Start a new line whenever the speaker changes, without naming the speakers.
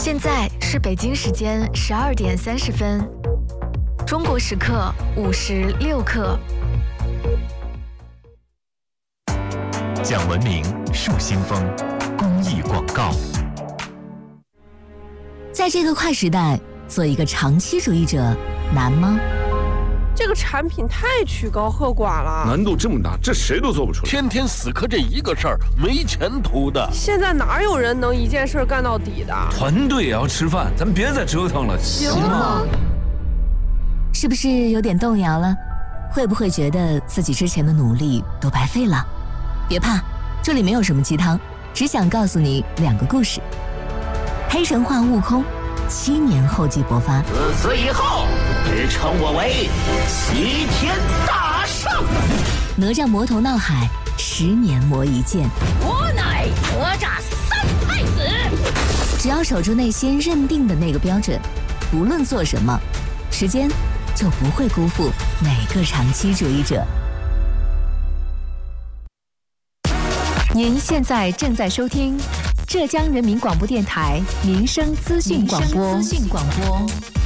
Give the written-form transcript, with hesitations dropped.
现在是北京时间12:30，中国时刻56刻。
讲文明树新风，公益广告。
在这个快时代，做一个长期主义者难吗？
这个产品太曲高和寡了，
难度这么大，这谁都做不出来。
天天死磕这一个事儿，没前途的。
现在哪有人能一件事干到底的？
团队也要吃饭，咱别再折腾了，行吗？
是不是有点动摇了？会不会觉得自己之前的努力都白费了？别怕，这里没有什么鸡汤，只想告诉你2个故事。黑神话悟空7年后继勃发，
自此以后，只称我为齐天大圣。
哪吒魔头闹海10年磨一剑，
我乃哪吒3太子。
只要守住内心认定的那个标准，无论做什么，时间就不会辜负每个长期主义者。
您现在正在收听浙江人民广播电台民生资讯广播。